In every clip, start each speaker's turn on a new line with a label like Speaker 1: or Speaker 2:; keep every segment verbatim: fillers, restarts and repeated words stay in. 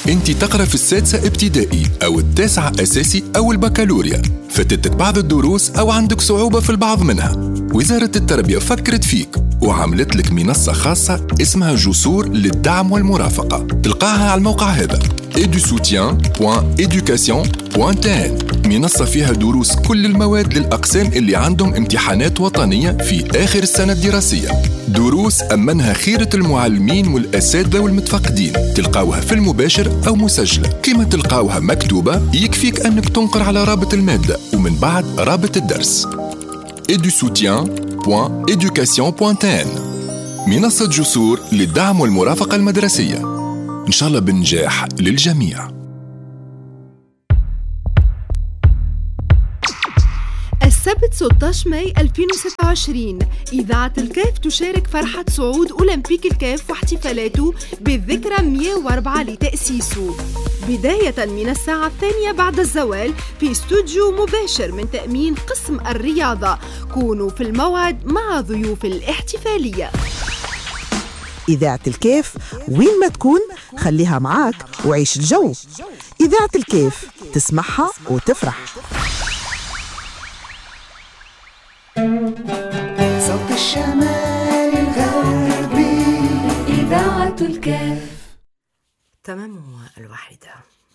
Speaker 1: انت تقرأ في السادسة ابتدائي أو التاسعة أساسي أو البكالوريا، فاتتك بعض الدروس أو عندك صعوبة في البعض منها. وزارة التربية فكرت فيك وعملت لك منصة خاصة اسمها جسور للدعم والمرافقة. تلقاها على الموقع هذا ايدو سوتيان دوت إيدوكاسيون دوت تي إن. منصة فيها دروس كل المواد للأقسام اللي عندهم امتحانات وطنية في آخر السنة الدراسية. دروس أمنها خيرة المعلمين والأساتذة والمتفقدين. تلقاوها في المباشر أو مسجلة. كما تلقاوها مكتوبة يكفيك أنك تنقر على رابط المادة ومن بعد رابط الدرس ايدو سوتيان دوت إيدوكاسيون دوت تي إن. منصة جسور للدعم والمرافقة المدرسية، إن شاء الله بنجاح للجميع.
Speaker 2: السبت ستة عشر ماي ألفين وستة وعشرين إذاعة الكاف تشارك فرحة صعود أولمبيك الكاف واحتفالاته بالذكرى مئة وأربعة لتأسيسه، بداية من الساعة الثانية بعد الزوال في استوديو مباشر من تأمين قسم الرياضة. كونوا في الموعد مع ضيوف الاحتفالية.
Speaker 3: إذاعة الكيف وين ما تكون خليها معاك وعيش الجو. إذاعة الكيف تسمعها وتفرح.
Speaker 4: صوت الشمال الغربي إذاعة الكاف.
Speaker 5: تمام الواحدة.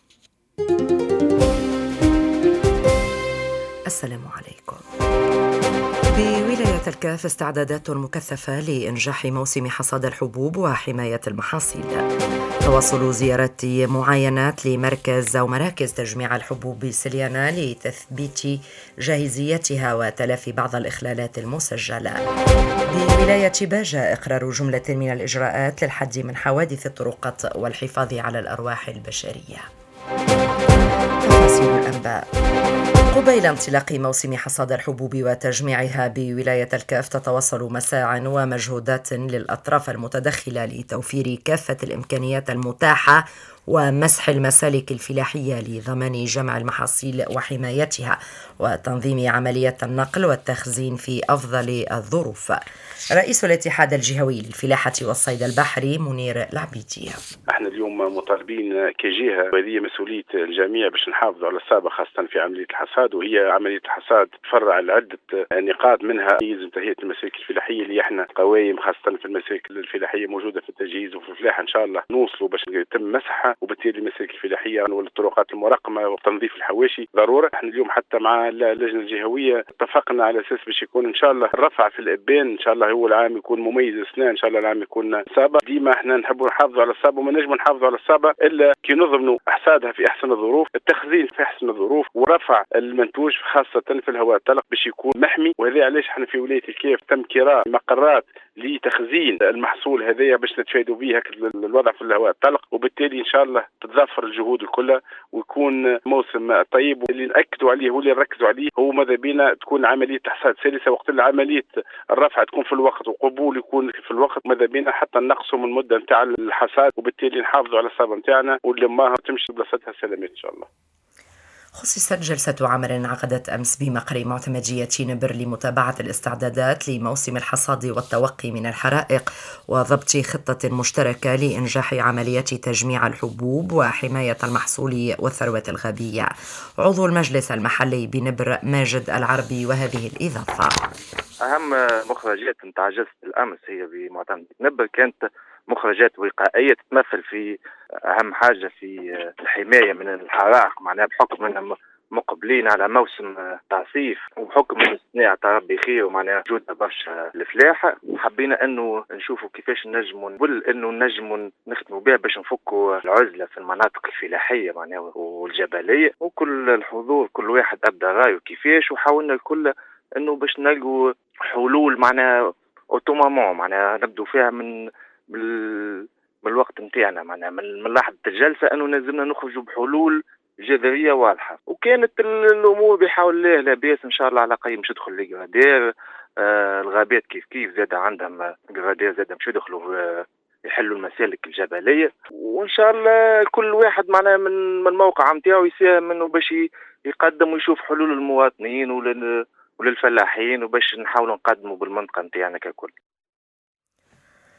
Speaker 5: السلام عليكم. بولاية الكاف استعدادات مكثفة لإنجاح موسم حصاد الحبوب وحماية المحاصيل. تواصل زيارة معاينات لمركز أو مراكز تجميع الحبوب بسليانة لتثبيت جاهزيتها وتلافي بعض الإخلالات المسجلة. بولاية باجة إقرار جملة من الإجراءات للحد من حوادث الطرقات والحفاظ على الأرواح البشرية. تفاصيل الأنباء. قبيل انطلاق موسم حصاد الحبوب وتجميعها بولاية الكاف تتواصل مساع ومجهودات للأطراف المتدخلة لتوفير كافة الإمكانيات المتاحة ومسح المسالك الفلاحية لضمان جمع المحاصيل وحمايتها وتنظيم عملية النقل والتخزين في أفضل الظروف. رئيس الاتحاد الجهوي للفلاحة والصيد البحري منير العبيدي:
Speaker 6: احنا اليوم مطالبين كجهة، وهذه مسؤولية الجميع باش نحافظوا على السابق خاصة في عملية الحصاد، وهي عملية الحصاد تفرع لعدة نقاط، منها يلزم تهيئة المسالك الفلاحية اللي احنا قوائم خاصة في المسالك الفلاحية موجودة في التجهيز وفي الفلاحة ان شاء الله نوصلوا باش يتم مسحها، وبالتالي المسالك الفلاحية والطرقات المرقمة وتنظيف الحواشي ضرورة. احنا اليوم حتى مع اللجنة الجهوية اتفقنا على اساس باش يكون ان شاء الله الرفع في الابان ان شاء الله هو العام يكون مميز السنة، ان شاء الله العام يكون صابة. ديما احنا نحبوا نحافظوا على الصابة وما نجموا نحافظوا على الصابة الا كي نضمنوا احصادها في احسن الظروف، التخزين في احسن الظروف، ورفع المنتوج خاصة في الهواء الطلق باش يكون محمي. وهذا علاش احنا في ولاية الكيف تم كراء مقرات لتخزين المحصول هذايا باش نتفادوا به الوضع في الهواء الطلق، وبالتالي ان شاء الله تتضافر الجهود الكلها ويكون موسم طيب. واللي نأكدوا عليه واللي نركزوا عليه هو ماذا بينا تكون عملية حصاد سلسة، وقت عملية الرفع تكون في الوقت وقبول يكون في الوقت، ماذا بينا حتى نقصوا من المدة نتاع الحصاد وبالتالي نحافظوا على الصابة نتاعنا ولما تمشي بلاصتها سلامات ان شاء الله.
Speaker 5: خصصت جلسة عمل انعقدت أمس بمقر معتمدية نبر لمتابعة الاستعدادات لموسم الحصاد والتوقي من الحرائق وضبط خطة مشتركة لإنجاح عملية تجميع الحبوب وحماية المحصول والثروة الغابية. عضو المجلس المحلي بنبر ماجد العربي وهذه الإضافة:
Speaker 7: أهم مخرجات نتاع جلسة الأمس هي بمعتمدية نبر كانت مخرجات وقائية تتمثل في أهم حاجة في الحماية من الحرائق، معناها بحكم أنهم مقبلين على موسم تعصيف وبحكم أن الصناعة تاع ربي خير ومعناها جودة برشا الفلاحة، حبينا أنه نشوفوا كيفاش نجموا نقول أنه نجموا نخدموا بها باش نفكوا العزلة في المناطق الفلاحية معناها والجبلية، وكل الحضور كل واحد أبدى رأيه كيفاش، وحاولنا الكل أنه باش نلقوا حلول معناها أوتومامون معناها نبدو فيها من بال... بالوقت نتاعنا معناها من, من لحظة الجلسة أنه لازمنا نخرجوا بحلول جذرية واضحة. وكانت الأمور بحول الله لاباس إن شاء الله على قيم مش يدخل لجرادير آه الغابات كيف كيف زاد عندهم جرادير زاد مش يدخلوا آه يحلوا المسالك الجبلية، وإن شاء الله كل واحد معناها من من الموقع نتاعو يساهم منه باش يقدم ويشوف حلول المواطنين ولل... وللفلاحين وباش نحاولوا نقدموا بالمنطقة نتاعنا ككل.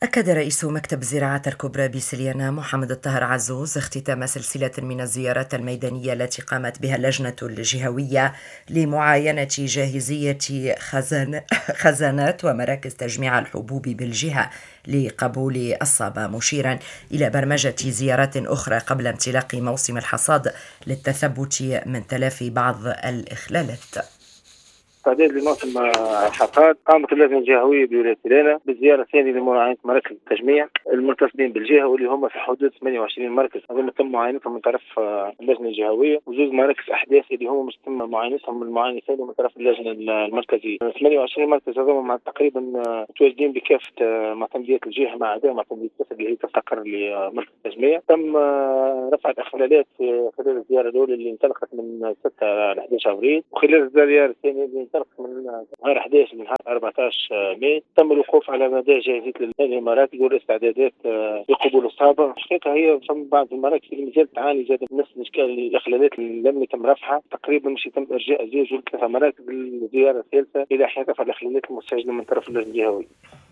Speaker 5: أكد رئيس مكتب الزراعة الكبرى بسليانة محمد الطاهر عزوز اختتام سلسلة من الزيارات الميدانية التي قامت بها اللجنة الجهوية لمعاينة جاهزية خزان خزانات ومراكز تجميع الحبوب بالجهة لقبول الصابة، مشيرا إلى برمجة زيارات أخرى قبل انطلاق موسم الحصاد للتثبت من تلافي بعض الإخلالات.
Speaker 8: استعداد لموسم الحصاد، قامت اللجنه الجهويه بولايه سليانه بالزياره الثانيه لمراعاه مراكز التجميع المرتفعين بالجهه واللي هم في حدود ثمانية وعشرين مركز، هذول تم معاينتهم من طرف اللجنه الجهويه، وجوز مراكز احداث اللي هم مش تم معاينتهم من المعاينه الثانيه من طرف اللجنه المركزيه. ثمانية وعشرين مركز هذول مع تقريبا متواجدين بكافه معتمديات الجهه ما عدا معتمديه السفر اللي هي تستقر لمركز التجميع. تم رفع الاخلالات خلال الزياره الاولى اللي انطلقت من ستة ل أحد عشر ابريل، وخلال الزياره الثانيه اللي من نهار أحد عشر لنهار أربعة عشر ماي تم الوقوف على مدى جاهزية المراكز والاستعدادات لقبول الصابة. الحقيقة هي فم بعض المراكز اللي مازالت تعاني زاد نفس الاشكال الاخلالات اللي لم يتم رفعها، تقريبا مش يتم ارجاء زوج ولا ثلاثة مراكز للزيارة الثالثة الى حين رفع الاخلالات المستجدة من طرف اللجنة الجهوية.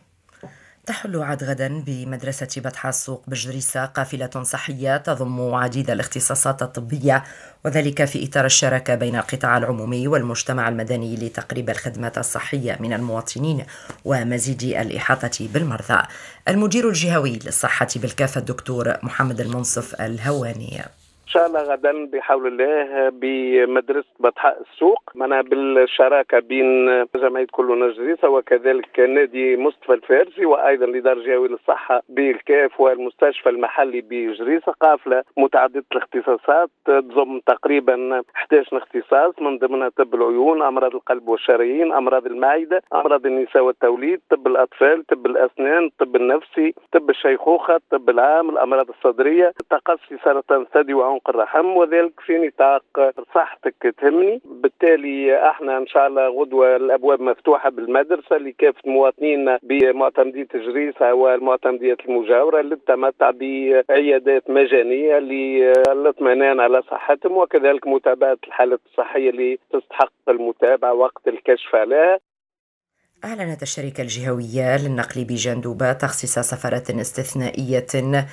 Speaker 5: تحل عاد غدا بمدرسة بطحة السوق بجريسة قافلة صحية تضم عديد الاختصاصات الطبية، وذلك في إطار الشراكة بين القطاع العمومي والمجتمع المدني لتقريب الخدمات الصحية من المواطنين ومزيد الإحاطة بالمرضى. المدير الجهوي للصحة بالكافة الدكتور محمد المنصف الهواني:
Speaker 9: إن شاء الله غدا بحول الله بمدرسة بطحاء السوق معنا بالشراكة بين جمعية كلنا جريسة وكذلك نادي مصطفى الفارسي وأيضا الإدارة الجهوية للصحة بالكاف والمستشفى المحلي بجريسة، قافلة متعددة الاختصاصات تضم تقريبا أحد عشر اختصاص من ضمنها طب العيون، أمراض القلب والشرايين، أمراض المعدة، أمراض النساء والتوليد، طب الأطفال، طب الأسنان، طب النفسي، طب الشيخوخة، طب العام، الأمراض الصدرية، تخصص سرطان الثدي وعنق الرحم، وذلك في نطاق صحتك تهمني. بالتالي احنا ان شاء الله غدوه الابواب مفتوحه بالمدرسه لكافه المواطنين بمعتمديه جريسه والمعتمديات المجاوره للتمتع بعيادات مجانيه للاطمئنان على صحتهم وكذلك متابعه الحالات الصحيه اللي تستحق المتابعه وقت الكشف عليها.
Speaker 5: أعلنت الشركة الجهوية للنقل بجندوبة تخصيص سفرات استثنائية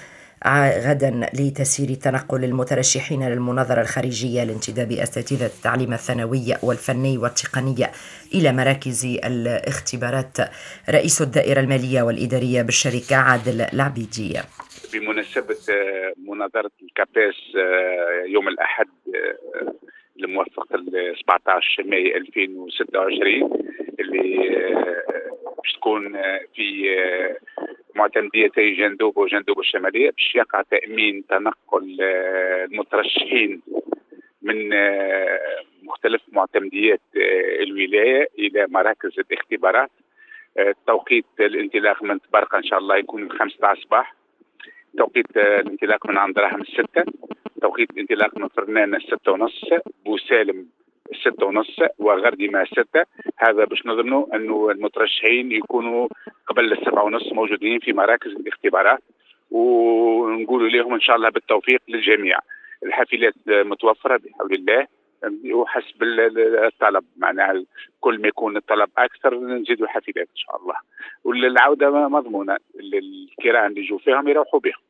Speaker 5: غدا لتسيير تنقل المترشحين للمناظرة الخارجية لانتداب أساتذة التعليم الثانوي والفني والتقني إلى مراكز الاختبارات. رئيس الدائرة المالية والإدارية بالشركة عادل العبيدي:
Speaker 6: بمناسبة مناظرة الكاباس يوم الأحد الموافق سبعة عشر ماي ألفين وستة وعشرين اللي باش تكون في معتمديتي جندوبة وجندوبة الشمالية، باش يقع تأمين تنقل المترشحين من مختلف معتمديات الولاية إلى مراكز الاختبارات. توقيت الانطلاق من تبرقة إن شاء الله يكون خمسة عشر صباح، توقيت الانطلاق من عند دراهم الستة، توقيت الانطلاق من فرنان الستة ونص، بوسالم الستة ونص، وغردمة ستة. هذا باش نضمنوا أنه المترشحين يكونوا قبل السبعة ونص موجودين في مراكز الاختبارات، ونقولوا لهم إن شاء الله بالتوفيق للجميع. الحافلات متوفرة بحول الله وحسب الطلب، معناها كل ما يكون الطلب أكثر نزيدوا الحافلات إن شاء الله، والعودة مضمونة، الكرام اللي يجوا فيهم يروحوا بهم.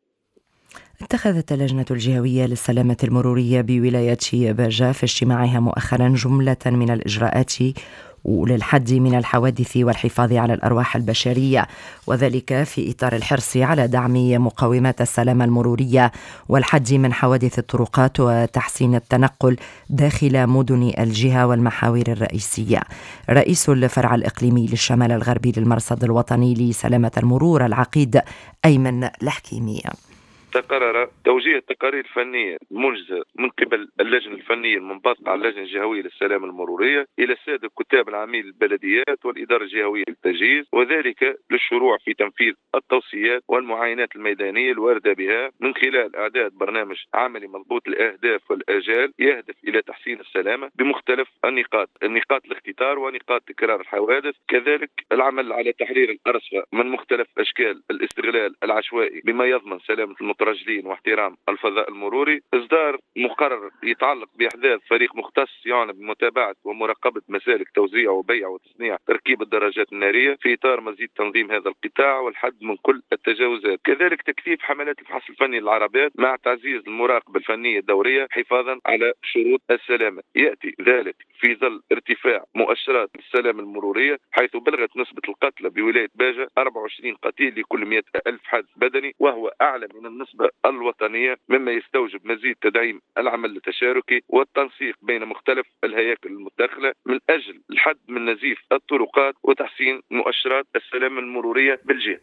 Speaker 5: اتخذت اللجنة الجهوية للسلامة المرورية بولاية باجة في اجتماعها مؤخرا جملة من الإجراءات وللحد من الحوادث والحفاظ على الأرواح البشرية، وذلك في إطار الحرص على دعم مقومات السلامة المرورية والحد من حوادث الطرقات وتحسين التنقل داخل مدن الجهة والمحاور الرئيسية. رئيس الفرع الإقليمي للشمال الغربي للمرصد الوطني لسلامة المرور العقيد أيمن الحكيمي:
Speaker 10: تقرر توجيه التقارير الفنية المنجزة من قبل اللجنة الفنية المنبثقة على اللجنة الجهوية للسلامة المرورية إلى السادة الكتاب العامين للبلديات والإدارة الجهوية للتجهيز، وذلك للشروع في تنفيذ التوصيات والمعاينات الميدانية الواردة بها من خلال إعداد برنامج عملي مضبوط الأهداف والآجال يهدف إلى تحسين السلامة بمختلف النقاط النقاط الاختطار ونقاط تكرار الحوادث، كذلك العمل على تحرير الأرصفة من مختلف أشكال الاستغلال العشوائي بما يضمن سلامة المتطرفين المترجلين واحترام الفضاء المروري. إصدار مقرر يتعلق بإحداث فريق مختص يعنى بمتابعة ومراقبة مسالك توزيع وبيع وتصنيع تركيب الدراجات النارية في إطار مزيد تنظيم هذا القطاع والحد من كل التجاوزات. كذلك تكثيف حملات الفحص الفني للعربات مع تعزيز المراقبة الفنية الدورية حفاظا على شروط السلامة. يأتي ذلك في ظل ارتفاع مؤشرات السلامة المرورية، حيث بلغت نسبة القتلى بولاية باجة أربعة وعشرين قتيل لكل مئة ألف حادث بدني، وهو أعلى من النسبة الوطنية، مما يستوجب مزيد تدعيم العمل التشاركي والتنسيق بين مختلف الهياكل المتداخلة من أجل الحد من نزيف الطرقات وتحسين مؤشرات السلامة المرورية بالجهة.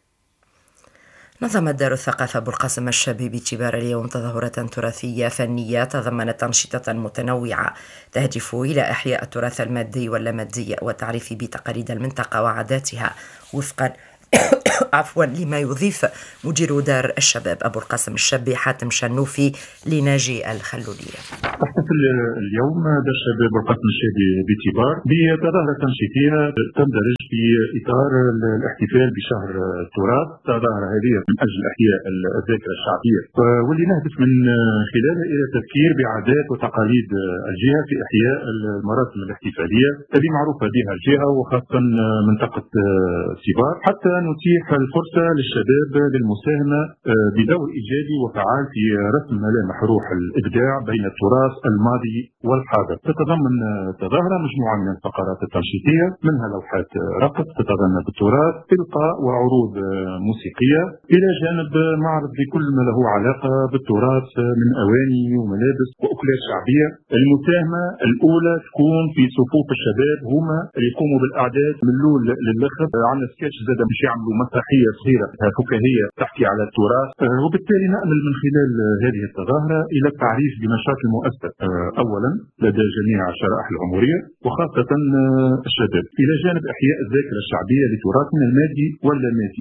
Speaker 5: نظمت دار الثقافة أبو القاسم الشابي باعتبار اليوم تظاهرة تراثية فنية تضمنت أنشطة متنوعة تهدف إلى إحياء التراث المادي واللامادي والتعريف بتقاليد المنطقة وعاداتها وفقا عفوا لما يضيف مدير دار الشباب أبو القاسم الشابي حاتم شنوفي لناجي الخلولية.
Speaker 11: تحتفل اليوم دار الشباب أبو القاسم الشابي باعتبار بتظاهرة تنشيطية تندرج في إطار الاحتفال بشهر التراث. التظاهرة هذه من أجل إحياء الذاكرة الشعبية واللي نهدف من خلالها إلى التذكير بعادات وتقاليد الجهة في إحياء المراسم الاحتفالية التي معروفة بها الجهة وخاصة منطقة سيبار، حتى نتيح الفرصة للشباب للمساهمة بدور إيجابي وفعال في رسم ملامح روح الإبداع بين التراث الماضي والحاضر. تتضمن التظاهرة مجموعة من الفقرات التنشيطية، منها لوحات رقص تتضمن بالتراث، إلقاء وعروض موسيقية، إلى جانب معرض بكل ما له علاقة بالتراث من أواني وملابس وأكلات شعبية. المساهمة الأولى تكون في صفوف الشباب، هما اللي يقوموا بالأعداد من الأول للآخر. عندنا سكتش زاد باش يعملوا مسرحية صغيرة فكاهية تحكي على التراث، وبالتالي نأمل من خلال هذه التظاهرة إلى التعريف بنشاط المؤسسة أولا لدى جميع الشرائح العمرية وخاصة الشباب، إلى جانب إحياء الذاكرة الشعبية لتراثنا المادي واللامادي.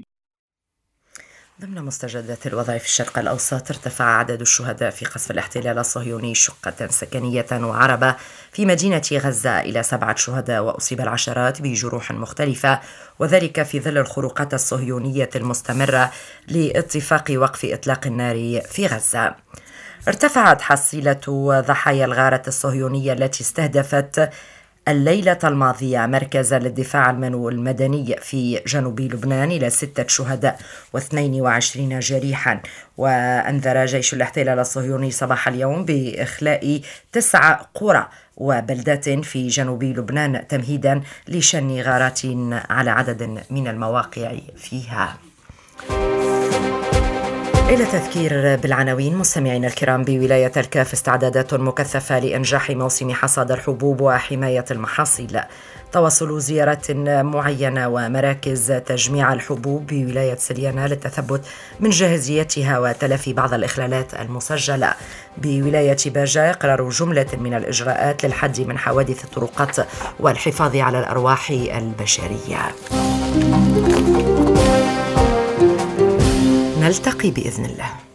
Speaker 5: ضمن مستجدات الوضع في الشرق الأوسط، ارتفع عدد الشهداء في قصف الاحتلال الصهيوني شقة سكنية وعربة في مدينة غزة إلى سبعة شهداء، وأصيب العشرات بجروح مختلفة، وذلك في ظل الخروقات الصهيونية المستمرة لاتفاق وقف إطلاق النار في غزة. ارتفعت حصيلة ضحايا الغارة الصهيونية التي استهدفت الليلة الماضية مركزا للدفاع المدني في جنوب لبنان إلى ستة شهداء واثنين وعشرين جريحا. وأنذر جيش الاحتلال الصهيوني صباح اليوم بإخلاء تسع قرى وبلدات في جنوب لبنان تمهيدا لشن غارات على عدد من المواقع فيها. إلى تذكير بالعناوين مستمعينا الكرام، بولاية الكاف استعدادات مكثفة لإنجاح موسم حصاد الحبوب وحماية المحاصيل. تواصل زيارات معينة ومراكز تجميع الحبوب بولاية سليانة للتثبت من جاهزيتها وتلافي بعض الإخلالات المسجلة. بولاية باجة إقرار جملة من الإجراءات للحد من حوادث الطرقات والحفاظ على الأرواح البشرية. نلتقي بإذن الله.